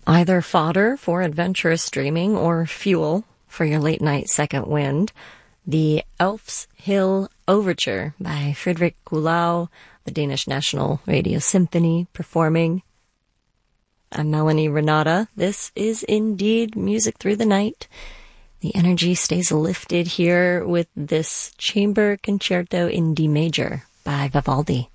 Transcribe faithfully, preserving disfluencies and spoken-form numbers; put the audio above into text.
Either fodder for adventurous dreaming or fuel for your late-night second wind, the Elf's Hill Overture by Frederick Kuhlau, the Danish National Radio Symphony, performing. I'm Melanie Renata. This is indeed Music Through the Night. The energy stays lifted here with this Chamber Concerto in D major by Vivaldi.